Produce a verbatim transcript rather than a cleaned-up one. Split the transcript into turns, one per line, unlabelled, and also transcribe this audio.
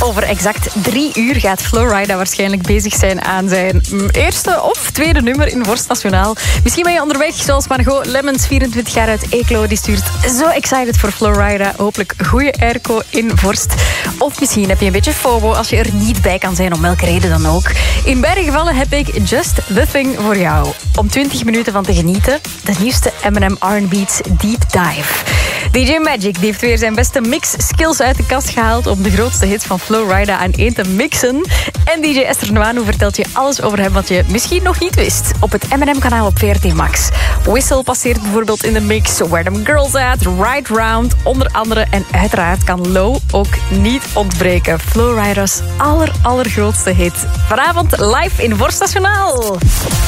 Over exact drie uur gaat Flowrida waarschijnlijk bezig zijn aan zijn eerste of tweede nummer in Vorst Nationaal. Misschien ben je onderweg, zoals Margot Lemmens, vierentwintig jaar uit Eeklo. Die stuurt zo excited voor Flowrida. Hopelijk goede airco in Vorst. Of misschien heb je een beetje FOMO als je er niet bij kan zijn, om welke reden dan ook. In beide gevallen heb ik Just the Thing voor jou. Om twintig minuten van te genieten, de nieuwste Eminem R and B's Deep Dive. D J Magic die heeft weer zijn beste mix-skills uit de kast gehaald om de grootste hits van Flowrida aan één te mixen. En D J Esther Nwanu vertelt je alles over hem wat je misschien nog niet wist op het Eminem-kanaal op V R T Max. Whistle passeert bijvoorbeeld in de mix, Where Them Girls At, Right Round, onder andere. En uiteraard kan Low ook niet ontbreken. Flowrida's aller, allergrootste hit. Vanavond live in Vorst Nationaal.